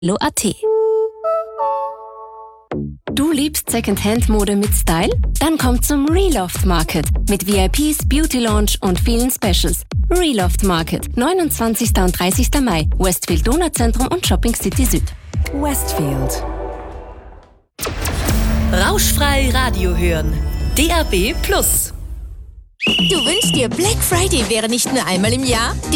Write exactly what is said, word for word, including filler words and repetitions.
Punkt at. Du liebst Secondhand-Mode mit Style? Dann komm zum Reloft Market mit V I Ps, Beauty Lounge und vielen Specials. Reloft Market, neunundzwanzigsten und dreißigsten Mai, Westfield Donauzentrum und Shopping City Süd. Westfield. Rauschfrei Radio hören. D A B plus. Du wünschst dir, Black Friday wäre nicht nur einmal im Jahr?